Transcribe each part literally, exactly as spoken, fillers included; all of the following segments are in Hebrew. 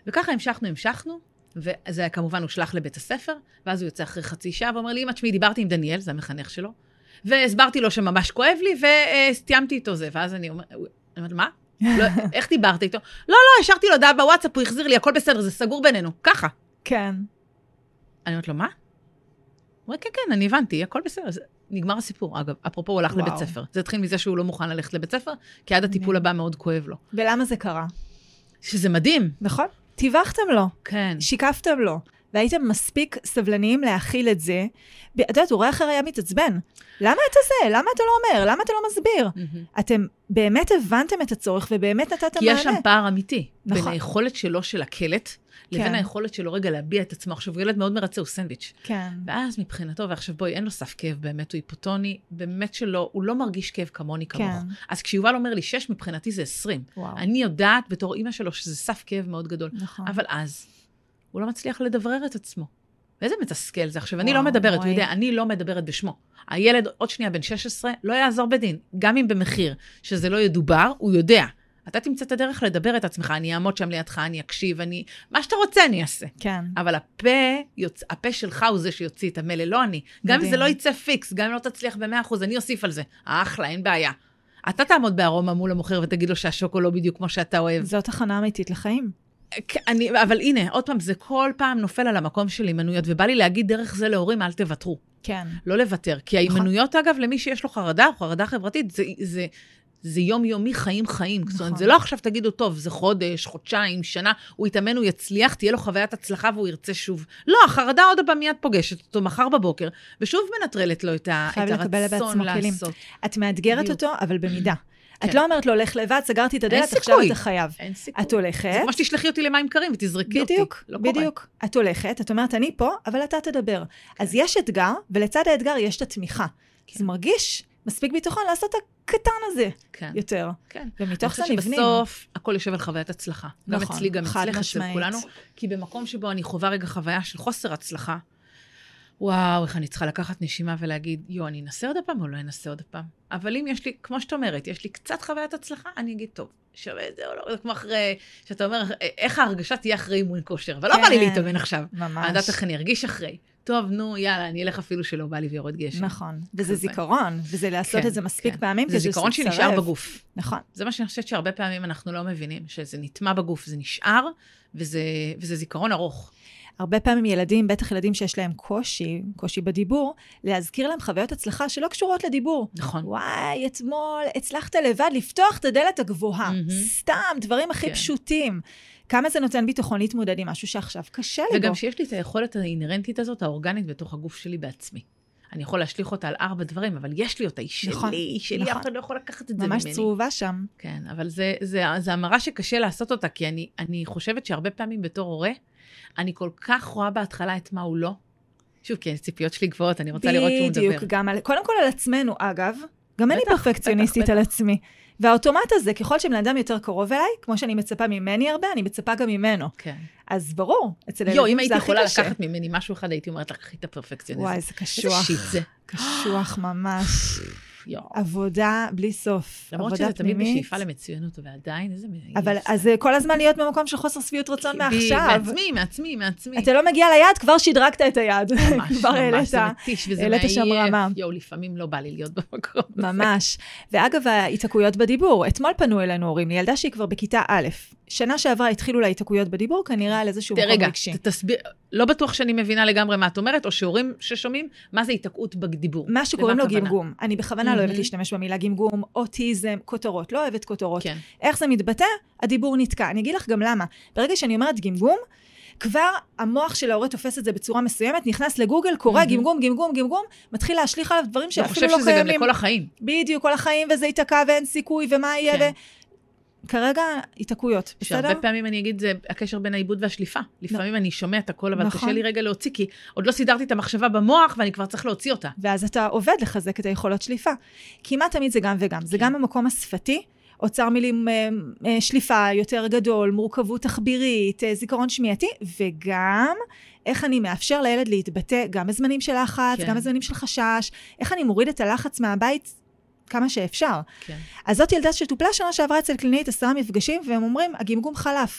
וככה המשכנו, המשכנו, וזה כמובן הושלח לבית הספר, ואז הוא יוצא אחרי חצי שעה, ואומר לי, אמא, תשמעי, דיברתי עם דניאל, זה המחנך שלו, והסברתי לו שממש כואב לי, וסתיימתי איתו זה, ואז אני אומרת, אומרת, מה? לא, איך דיברת איתו? לא, לא, השארתי לו הודעה בוואטסאפ, הוא החזיר לי, הכל בסדר, זה סגור בינינו, ככה. כן. אני אומרת לו, מה? הוא אומר, כן, כן, אני הבנתי, הכל בסדר. נגמר הסיפור, אגב, אפרופו הוא הלך וואו. לבית ספר. זה התחיל מזה שהוא לא מוכן ללכת לבית ספר, כי עד הטיפול הבא מאוד כואב לו. ולמה זה קרה? שזה מדהים. נכון. טיווחתם לו. כן. שיקפתם לו. והייתם מספיק סבלניים להכיל את זה. את יודעת, הוא רואה אחר היה מתעצבן. למה אתה זה? למה אתה לא אומר? למה אתה לא מסביר? Mm-hmm. אתם באמת הבנתם את הצורך, ובאמת נתת כי מענה. יש שם פער אמיתי. נכון. בין היכולת שלו של הקלט, לבין כן. היכולת שלו רגע להביע את עצמו. עכשיו, הוא ילד מאוד מרצה, הוא סנדוויץ'. כן. ואז מבחינתו, ועכשיו בואי, אין לו סף כאב באמת, הוא היפוטוני, באמת שלא, הוא לא מרגיש כאב כמוני כמוך. כן. אז כשיובל אומר לי, שש, מבחינתי זה עשרים. וואו. אני יודעת בתור אמא שלו שזה סף כאב מאוד גדול. נכון. אבל אז, הוא לא מצליח לדברר את עצמו. ואיזה מתסכל זה. עכשיו, וואו, אני לא מדברת, הוא יודע, אני לא מדברת בשמו. הילד, עוד שנייה, בן שש עשרה, לא יעזור בדין. גם אם במחיר שזה לא ידובר, הוא יודע. אתה תמצא את הדרך לדבר את עצמך, אני אעמוד שם לידך, אני אקשיב, אני, מה שאתה רוצה אני אעשה. כן. אבל הפה, יוצ... הפה שלך הוא זה שיוציא את המלא, לא אני. גם אם זה לא יצא פיקס, גם אם לא תצליח ב-מאה אחוז, אני אוסיף על זה. אחלה, אין בעיה. אתה תעמוד בארומה מול המוכר ותגיד לו שהשוקו לא בדיוק כמו שאתה אוהב. זאת הכנה אמיתית לחיים. אני, אבל הנה, עוד פעם, זה כל פעם נופל על המקום של אימנויות, ובא לי להגיד דרך זה להורים, אל תוותרו. כן. לא לוותר. כי האימנויות, אגב, למי שיש לו חרדה, או חרדה חברתית, זה, זה, זה יום-יומי חיים חיים. נכון. זאת אומרת, זה לא עכשיו תגידו, טוב, זה חודש, חודשיים, שנה, הוא יתאמן, הוא יצליח, תהיה לו חוויית הצלחה, והוא ירצה שוב. לא, החרדה עוד הפעם מיד פוגשת אותו, מחר בבוקר, ושוב מנטרלת לו את, ה, את הרצון לעשות. את מאתגרת אותו, אבל במידה. את לא אומרת לו, לך לבד, סגרתי את הדלת, עכשיו אתה חייב. אין סיכוי. את הולכת. זה כמו שתשלחי אותי למים קרים ותזרקי אותי. בדיוק, בדיוק. את הולכת, את אומרת, אני פה, אבל אתה תדבר. אז יש אתגר, ולצד האתגר יש את התמיכה. זה מרגיש מספיק ביטחון לעשות את הקטן הזה יותר. כן. ומתוך זה נבנים. בסוף, הכל יושב על חוויית הצלחה. גם אצלי, גם אצלך, אצל כולנו. כי במקום שבו אני חווה רגע חוויה של חוסר הצלחה, וואו, איך אני צריכה לקחת נשימה ולהגיד, יו, אני אנסה עוד הפעם או לא אנסה עוד הפעם? אבל אם יש לי, כמו שאת אומרת, יש לי קצת חוויית הצלחה, אני אגיד, טוב, שווה את זה או לא, זה כמו אחרי, שאתה אומר, איך ההרגשה תהיה אחרי אימון כושר, אבל לא בא לי להתאמן עכשיו. ממש. אני יודעת איך אני ארגיש אחרי. טוב, נו, יאללה, אני אלך אפילו שלא בא לי ויורד גשם. נכון, וזה זיכרון, וזה לעשות את זה מספיק פעמים, זה זיכרון שנשאר בגוף. נכון. זה מה שאני חושבת שהרבה פעמים אנחנו לא מבינים, שזה נטמע בגוף, זה נשאר, וזה זיכרון ארוך. הרבה פעמים ילדים, בטח ילדים שיש להם קושי, קושי בדיבור, להזכיר להם חוויות הצלחה שלא קשורות לדיבור. נכון. וואי, אתמול הצלחת לבד לפתוח את הדלת הגבוהה. Mm-hmm. סתם, דברים הכי כן. פשוטים. כמה זה נותן ביטחון להתמודד עם משהו שעכשיו קשה לי בו. וגם שיש לי את היכולת האינרנטית הזאת, האורגנית בתוך הגוף שלי בעצמי. אני יכול להשליך אותה על ארבע דברים, אבל יש לי אותה, היא שלי, נכון, היא שלי, נכון. אף אחד לא יכול לקחת את זה ממני. ממש צרובה שם. כן, אבל זה, זה, זה המרה שקשה לעשות אותה, כי אני, אני חושבת שהרבה פעמים בתור הורה, אני כל כך רואה בהתחלה את מה הוא לא. שוב, כי הציפיות שלי גבוהות, אני רוצה לראות שהוא מדבר. בדיוק, גם על, קודם כל על עצמנו, אגב, גם אני פרפקציוניסטית על עצמי. והאוטומט הזה, ככל שבן אדם יותר קרוב אליי, כמו שאני מצפה ממני הרבה, אני מצפה גם ממנו. כן. אז ברור, אצל ילדים זה הכי קשה. יו, אם הייתי יכולה לקחת ממני משהו אחד, הייתי אומרת לך, הכי את הפרפקציוניזם. וואי, זה קשוח. איזה שיט זה. קשוח ממש. עבודה בלי סוף. למרות שזה תמיד בשאיפה למצוינות, ועדיין איזה... אבל אז כל הזמן להיות במקום של חוסר שביעות רצון מעכשיו. מעצמי, מעצמי, מעצמי. אתה לא מגיע ליד, כבר שדרגת את היד. ממש, ממש, זה מתיש, וזה מעייף. יו, לפעמים לא בא לי להיות במקום. ממש. ואגב, ההתעקויות בדיבור, אתמול פנו אלינו הורים, ילדה שהיא כבר בכיתה א', שנה שעברה התחילו לה התעקויות בדיבור, כנראה על איזשהו מקום רגשי. רגע, תסביר, לא בטוח שאני מבינה לגמרי מה את אומרת, או שהורים ששומעים, מה זה התעקות בדיבור? מה שקוראים לו גמגום. אני בכוונה לא אוהבת להשתמש במילה גמגום, אוטיזם, כותרות, לא אוהבת כותרות. כן. איך זה מתבטא? הדיבור נתקע. אני אגיד לך גם למה. ברגע שאני אומרת גמגום, כבר המוח של ההורה תופס את זה בצורה מסוימת, נכנס לגוגל, קורא גמגום, גמגום, גמגום, מתחיל להשליך עליו דברים שאפילו לא קיימים. אני חושב שזה גם לכל החיים. בדיוק, כל החיים, וזה יתקע ואין סיכוי, ומה יהיה, ו... כרגע התעקויות, בסדר? שהרבה פעמים אני אגיד, זה הקשר בין העיבוד והשליפה. לפעמים אני שומע את הכל, אבל קשה לי רגע להוציא, כי עוד לא סידרתי את המחשבה במוח, ואני כבר צריך להוציא אותה. ואז אתה עובד לחזק את היכולות שליפה. כמעט תמיד זה גם וגם. זה גם המקום השפתי, אוצר מילים שליפה יותר גדול, מורכבות תחבירית, זיכרון שמיעתי, וגם איך אני מאפשר לילד להתבטא גם בזמנים של לחץ, גם בזמנים של חשש, איך אני מוריד את הלחץ מהבית כמה שאפשר. כן. אז זאת ילדה שטופלה שנה שעברה אצל קלינאית עשרה מפגשים, והם אומרים, הגמגום חלף.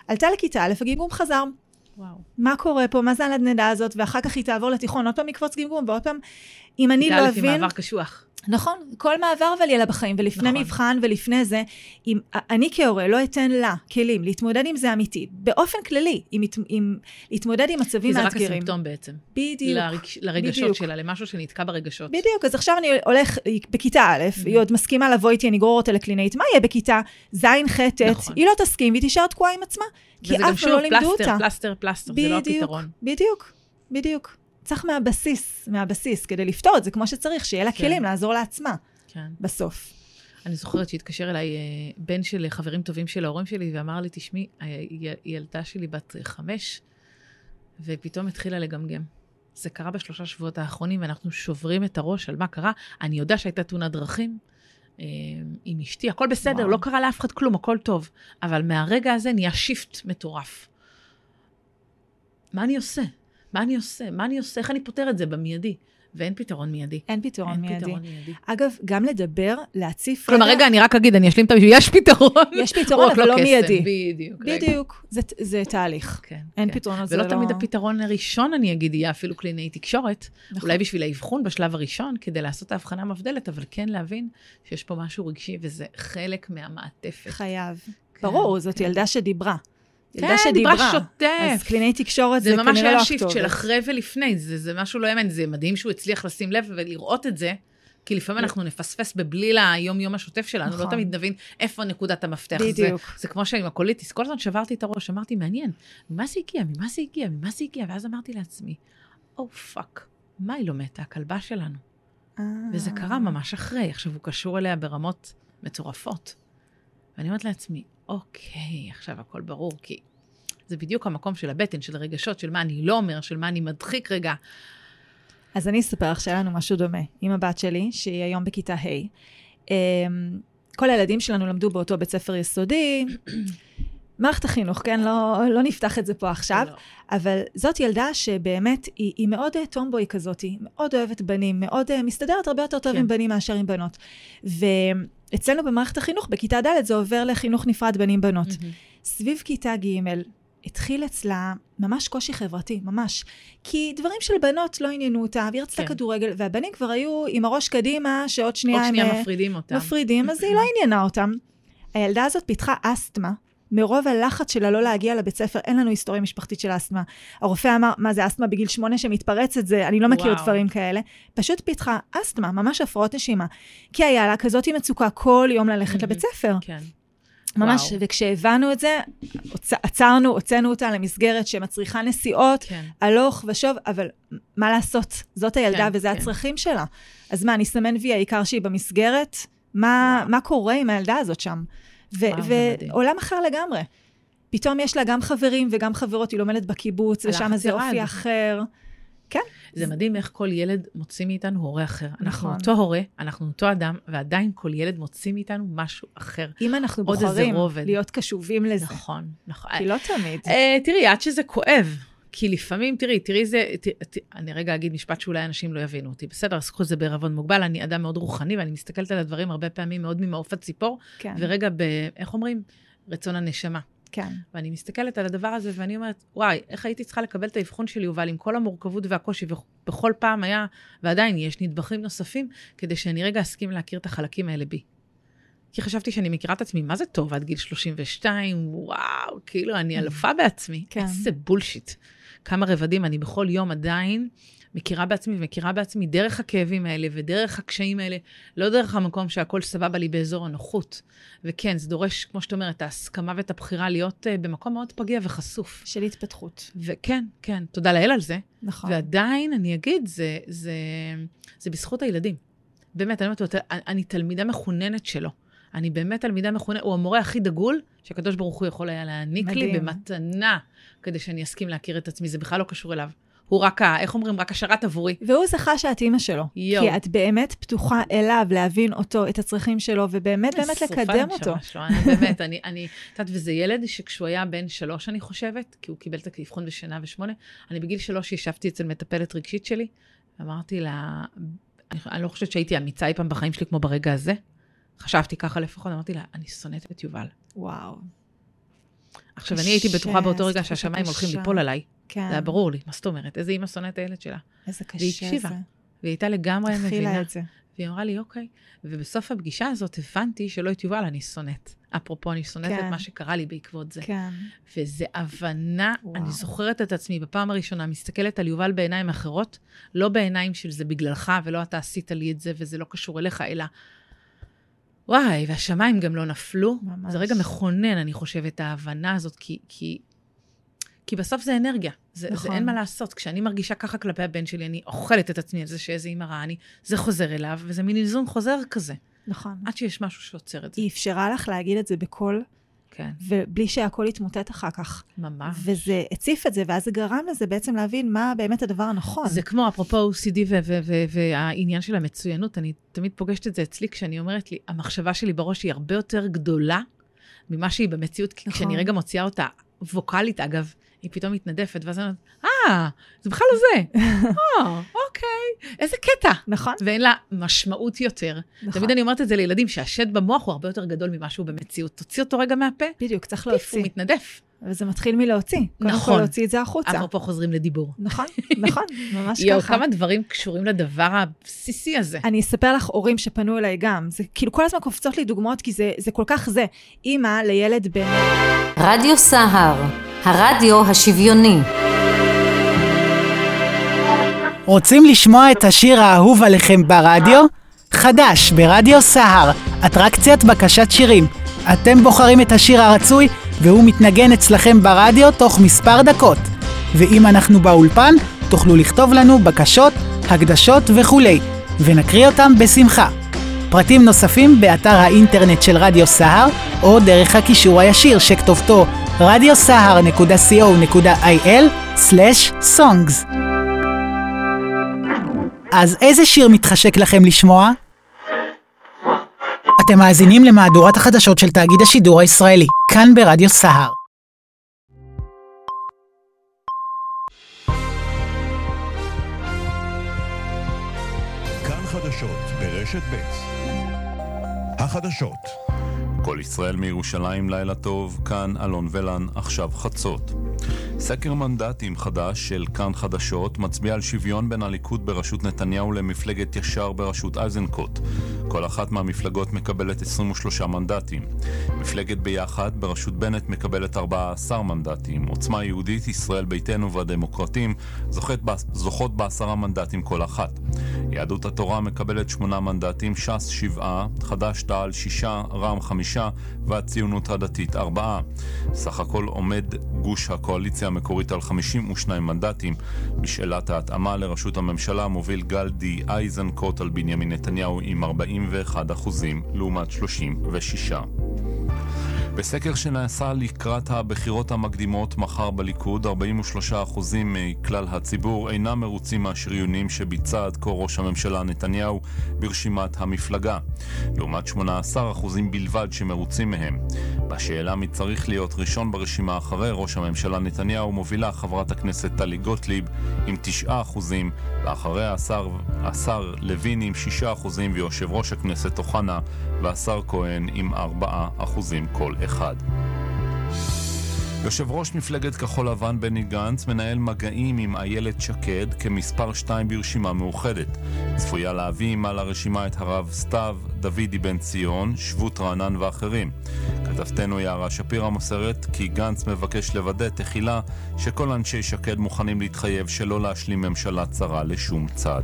עלתה לכיתה א', הגמגום חזר. וואו. מה קורה פה? מה זה הנדנדה הזאת? ואחר כך היא תעבור לתיכון, עוד פעם יקפוץ גמגום, ועוד פעם, אם אני לא אבין... מעבר קשוח. נכון, כל מעבר אבל יהיה לה בחיים, ולפני נכון. מבחן ולפני זה, אם אני כהורה לא אתן לה כלים, להתמודד עם זה אמיתי, באופן כללי, עם, עם, להתמודד עם מצבים מאתגרים. כי זה רק הסימפטום בעצם. בדיוק. לרג, לרגשות בדיוק. שלה, למשהו שנתקע ברגשות. בדיוק, אז עכשיו אני הולך בכיתה א', mm-hmm. היא עוד מסכימה לבוא איתי, אני אגרור אותה לקלינאית, מה יהיה בכיתה? זין חטאת, נכון. היא לא תסכים, והיא תישאר תקועה עם עצמה, כי אף לא לימדו אותה. פלסטר, פלסטר, פלסטר, זה לא הפתרון. בדיוק, בדיוק. צריך מהבסיס, מהבסיס, כדי לפתור את זה כמו שצריך, שיהיה לה כלים לעזור לעצמה. כן. בסוף. אני זוכרת שהתקשר אליי בן של חברים טובים של ההורים שלי, ואמר לי, תשמעי, ילדה שלי בת חמש, ופתאום התחילה לגמגם. זה קרה בשלושה שבועות האחרונים, ואנחנו שוברים את הראש על מה קרה. אני יודע שהייתה תאונת דרכים עם אשתי, הכל בסדר, וואו. לא קרה לאף אחד כלום, הכל טוב. אבל מהרגע הזה נהיה שיפט מטורף. מה אני עושה? מה אני עושה? מה אני עושה? איך אני פותר את זה במיידי? ואין פתרון מיידי. אין פתרון אין מיידי. פתרון מיידי. אגב, גם לדבר, להציף... כלומר, רגע, אני רק אגיד, אני אשלים את המשהו, יש פתרון. יש פתרון, אבל לא מיידי. בדיוק. בדיוק. זה, זה תהליך. כן. אין כן. פתרון, זה ולא לא... תמיד הפתרון הראשון, אני אגיד, יהיה אפילו קלינאי תקשורת. נכון. אולי בשביל האבחון בשלב הראשון, כדי לעשות ההבחנה מבדלת, אבל כן להבין שיש פה משהו רגשי, וזה חלק מהמעטפת. חייב. כן, ברור, זאת כן. ילדה שדיברה. כן, דיברה שוטף. אז קלינאי תקשורת זה, זה כנראה לא הכתובת. זה ממש היה שיפט של אחרי ולפני, זה, זה משהו לא יאמן, זה מדהים שהוא הצליח לשים לב ולראות את זה, כי לפעמים אנחנו נפספס בבליל היום-יום השוטף שלנו, נכון. לא תמיד נבין איפה נקודת המפתח. בדיוק. זה, זה כמו שעם הקוליטיס, כל הזמן שברתי את הראש, אמרתי, מעניין, ממה זה הגיע, ממה זה הגיע, ממה זה הגיע, ואז אמרתי לעצמי, או פאק, מה היא לא מתה, הכלבה שלנו. וזה קרה ממש אחרי, עכשיו הוא קשור אליה ברמות מטורפות. ואני אומרת לעצמי, אוקיי, עכשיו הכל ברור, כי זה בדיוק המקום של הבטן, של הרגשות, של מה אני לא אומר, של מה אני מדחיק רגע. אז אני אספר לך שהיה לנו משהו דומה. עם הבת שלי, שהיא היום בכיתה ה', כל הילדים שלנו למדו באותו בית ספר יסודי, מערכת החינוך, כן? לא, לא נפתח את זה פה עכשיו, לא. אבל זאת ילדה שבאמת היא, היא מאוד טומבוי כזאת, היא מאוד אוהבת בנים, מאוד מסתדרת הרבה יותר טוב כן. עם בנים מאשר עם בנות. ואצלנו במערכת החינוך, בכיתה ד' זה עובר לחינוך נפרד בנים-בנות. Mm-hmm. סביב כיתה ג' התחיל אצלה ממש קושי חברתי, ממש. כי דברים של בנות לא עניינו אותה, והיא רצתה כן. כדורגל, והבנים כבר היו עם הראש קדימה, שעוד שנייה הם... עוד שנייה הם מפרידים אותם. מפרידים, אז היא לא עניינה אותם. הילדה הזאת פיתחה אסתמה, מרוב הלחץ שלה לא להגיע לבית ספר, אין לנו היסטוריה משפחתית של אסתמה. הרופא אמר, מה זה אסתמה בגיל שמונה שמתפרץ את זה, אני לא מכיר וואו. דברים כאלה. פשוט פיתחה אסתמה, ממש הפרעות נשימה. כי היה לה כזאת עם מצוקה כל יום ללכת לבית ספר. כן. ממש, וואו. וכשהבנו את זה, עצרנו, הוצאנו אותה למסגרת שמצריכה נסיעות, כן. הלוך ושוב, אבל מה לעשות? זאת הילדה כן, וזה כן. הצרכים שלה. אז מה, אני סמן וי העיקר שהיא במסגרת? מה, מה קורה עם הילדה הזאת שם? ועולם אחר לגמרי. פתאום יש לה גם חברים וגם חברות, היא לומדת בקיבוץ, ושם זה אופי אחר. כן. זה מדהים איך כל ילד מוציא מאיתנו הורה אחר. אנחנו אותו הורה, אנחנו אותו אדם, ועדיין כל ילד מוציא מאיתנו משהו אחר. אם אנחנו בוחרים להיות קשובים לזה. נכון, נכון. כי לא תמיד. תראי, עד שזה כואב. כי לפעמים, תראי, תראי זה, אני רגע אגיד משפט שאולי אנשים לא יבינו אותי. בסדר, אז קחו את זה בערבון מוגבל, אני אדם מאוד רוחני, ואני מסתכלת על הדברים הרבה פעמים מאוד ממעוף הציפור, כן. ורגע ב, איך אומרים? רצון הנשמה. כן. ואני מסתכלת על הדבר הזה, ואני אומרת, וואי, איך הייתי צריכה לקבל את האבחון שלי, יובל, עם כל המורכבות והקושי, ובכל פעם היה, ועדיין יש נדבכים נוספים, כדי שאני רגע אסכים להכיר את החלקים האלה בי. כי חשבתי שאני מכירה את עצמי, מה זה טוב עד גיל שלושים ושתיים, וואו, כאילו אני אלופה בעצמי. כן. איזה בולשיט. כמה רבדים, אני בכל יום עדיין מכירה בעצמי ומכירה בעצמי דרך הכאבים האלה ודרך הקשיים האלה, לא דרך המקום שהכל סבבה לי באזור הנוחות. וכן, זה דורש, כמו שאת אומרת, ההסכמה ואת הבחירה להיות uh, במקום מאוד פגיע וחשוף. של התפתחות. וכן, כן, תודה לאל על זה. נכון. ועדיין, אני אגיד, זה, זה, זה בזכות הילדים. באמת, אני אומרת, אני תלמידה מחוננת שלו. אני באמת תלמידה מכוננת, הוא המורה הכי דגול, שהקדוש ברוך הוא יכול היה להעניק מדהים. לי במתנה, כדי שאני אסכים להכיר את עצמי, זה בכלל לא קשור אליו. הוא רק, איך אומרים, רק השרת עבורי. והוא זכה שאת אימא שלו. יו. כי את באמת פתוחה אליו, להבין אותו, את הצרכים שלו, ובאמת באמת לקדם אותו. משהו, אני באמת, אני, אני, תת, וזה ילד שכשהוא היה בן שלוש, אני חושבת, כי הוא קיבל את האבחון בשנה ושמונה, אני בגיל שלוש ישבתי אצל מטפלת רגשית שלי, אמרתי לה, אני, אני לא חושבת שהייתי אמיצה אי פעם בחיים שלי כמו ברגע הזה, חשבתי ככה לפחות, אמרתי לה, אני שונאת את יובל. וואו. עכשיו, אני הייתי בטוחה באותו רגע שהשמיים הולכים ליפול עליי. כן. זה היה ברור לי, מה זאת אומרת? איזה אמא שונאת הילד שלה. איזה קשה והיא הקשיבה. והיא הייתה לגמרי מבינה. את זה. והיא אמרה לי, אוקיי. ובסוף הפגישה הזאת הבנתי שלא את יובל, אני שונאת. אפרופו, אני שונאת כן. את מה שקרה לי בעקבות זה. כן. וזה הבנה, וואו. אני זוכרת את עצמי בפעם הראשונה, מסתכלת על יובל בעיניים אחרות, לא בעיניים של זה בגללך, ולא אתה עשית לי את זה, וזה לא קשור אליך, אלא, וואי, והשמיים גם לא נפלו. ממש. זה רגע מכונן, אני חושבת, ההבנה הזאת, כי, כי, כי בסוף זה אנרגיה. זה, נכון. זה אין מה לעשות. כשאני מרגישה ככה כלפי הבן שלי, אני אוכלת את עצמי על זה שאיזה אמא רעה אני, זה חוזר אליו, וזה מין איזון חוזר כזה. נכון. עד שיש משהו שעוצר את זה. היא אפשרה לך להגיד את זה בקול, כן. ובלי שהכל יתמוטט אחר כך. ממש. וזה הציף את זה, ואז זה גרם לזה בעצם להבין מה באמת הדבר הנכון. זה כמו, אפרופו או סי די והעניין של המצוינות, אני תמיד פוגשת את זה אצלי, כשאני אומרת לי, המחשבה שלי בראש היא הרבה יותר גדולה, ממה שהיא במציאות, כי כשאני רגע מוציאה אותה ווקלית, אגב, היא פתאום מתנדפת, ואז אני אומרת, אה, זה בכלל לא זה. אה, אוקיי, איזה קטע. נכון. ואין לה משמעות יותר. נכון. תמיד אני אומרת את זה לילדים, שהשד במוח הוא הרבה יותר גדול ממשהו במציאות. תוציא אותו רגע מהפה. בדיוק, צריך להוציא. הוא מתנדף. וזה מתחיל מלהוציא. נכון. קודם כל להוציא את זה החוצה. אפרופו חוזרים לדיבור. נכון, נכון, ממש יו, ככה. כמה דברים קשורים לדבר הבסיסי הזה. אני אספר לך הורים שפנו אליי גם. זה כאילו כל הזמן קופצות לי דוגמאות, כי זה, זה כל כך זה. אמא לילד בן... רדיו סהר, הרדיו השוויוני. רוצים לשמוע את השיר האהוב עליכם ברדיו? חדש ברדיו סהר, אטרקציית בקשת שירים. אתם בוחרים את השיר הרצוי והוא מתנגן אצלכם ברדיו תוך מספר דקות. ואם אנחנו באולפן, תוכלו לכתוב לנו בקשות, הקדשות וכולי, ונקריא אותם בשמחה. פרטים נוספים באתר האינטרנט של רדיו סהר, או דרך הקישור הישיר שכתובתו רדיו סהר נקודה סי או נקודה איי אל סלש סונגס. אז איזה שיר מתחשק לכם לשמוע? אתם מאזינים למהדורת החדשות של תאגיד השידור הישראלי, כאן ברדיו סהר. כאן חדשות ברשת ב'. החדשות. כל ישראל מירושלים, לילה טוב, כאן אלון ולן, עכשיו חצות. סקר מנדטים חדש של כאן חדשות מצביע על שוויון בין הליכוד בראשות נתניהו למפלגת ישר בראשות איזנקוט. כל אחת מהמפלגות מקבלת עשרים ושלושה מנדטים. מפלגת ביחד בראשות בנט מקבלת ארבעה עשר מנדטים. עוצמה יהודית, ישראל ביתנו והדמוקרטים זוכות, זוכות בעשרה מנדטים כל אחת. יהדות התורה מקבלת שמונה מנדטים, ש"ס שבעה, חד"ש תע"ל שישה, רע"מ חמישה והציונות הדתית ארבעה. סך הכל עומד גוש הקואליציה המקורית על חמישים ושניים מנדטים. בשאלת ההתאמה לראשות הממשלה מוביל גלדי איזנקוט על בנימין נתניהו עם ארבעים ואחד אחוזים לעומת שלושים ושישה. בסקר שנעשה לקראת הבחירות המקדימות מחר בליכוד, ארבעים ושלושה אחוזים מכלל הציבור אינם מרוצים מהשריונים שביצע עד כה ראש הממשלה נתניהו ברשימת המפלגה, לעומת שמונה עשר אחוזים בלבד שמרוצים מהם. בשאלה מי צריך להיות ראשון ברשימה אחרי ראש הממשלה נתניהו מובילה חברת הכנסת טלי גוטליב עם תשעה אחוזים, ואחריה השר, השר לוין עם שישה אחוזים ויושב ראש הכנסת אוחנה והשר כהן עם ארבעה אחוזים כל אחד. יושב ראש מפלגת כחול לבן בני גנץ מנהל מגעים עם איילת שקד כמספר שתיים ברשימה מאוחדת. צפויה להביא מעל הרשימה את הרב סתיו, דוידי בן ציון, שבות רענן ואחרים. כתבתנו יערה שפירא מוסרת כי גנץ מבקש לוודא תחילה שכל אנשי שקד מוכנים להתחייב שלא להשלים ממשלה צרה לשום צד.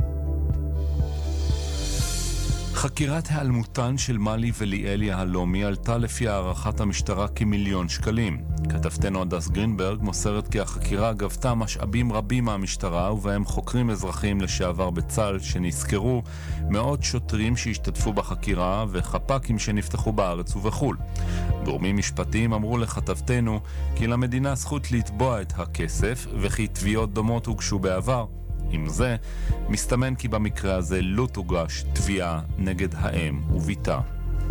חקירת העלמותן של מלי וליאל יהלומי עלתה לפי הערכת המשטרה כמיליון שקלים. כתבתנו הדס גרינברג מוסרת כי החקירה גבתה משאבים רבים מהמשטרה, ובהם חוקרים אזרחיים לשעבר בצה"ל שנזכרו, מאות שוטרים שהשתתפו בחקירה וחפ"קים שנפתחו בארץ ובחול. גורמים משפטיים אמרו לכתבתנו כי למדינה זכות לתבוע את הכסף וכי תביעות דומות הוגשו בעבר. עם זה, מסתמן כי במקרה הזה לא תוגש תביעה נגד האם וביתה.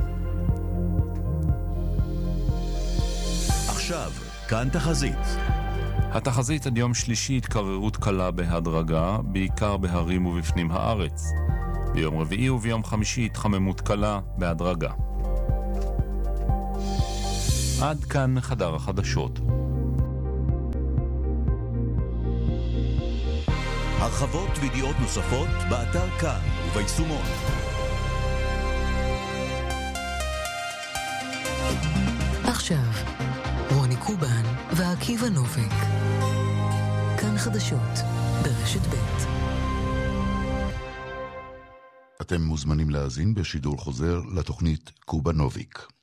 עכשיו, כאן תחזית. התחזית עד יום שלישי התקררות קלה בהדרגה, בעיקר בהרים ובפנים הארץ. ביום רביעי וביום חמישי התחממות קלה בהדרגה. עד כאן חדר החדשות. הרחבות וידיעות נוספות באתר כאן וביישומון. עכשיו, רוני קובן ועקיבא נוביק. כאן חדשות ברשת ב'. אתם מוזמנים להאזין בשידור חוזר לתוכנית קובנוביק.